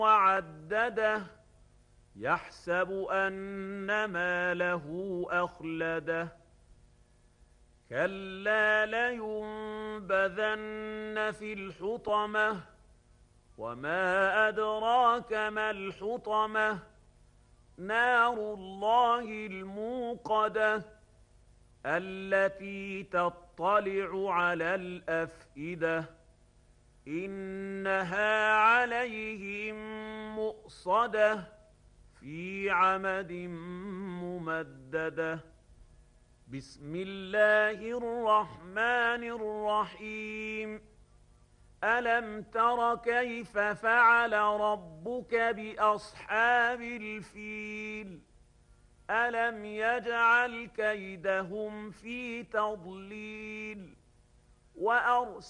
وعدده يحسب أن ماله أخلده كلا لينبذن في الحطمة وما أدراك ما الحطمة نار الله الموقدة التي تطلع على الأفئدة إنها عليهم مؤصدة في عمد ممددة بسم الله الرحمن الرحيم ألم تر كيف فعل ربك بأصحاب الفيل ألم يجعل كيدهم في تضليل وأرسل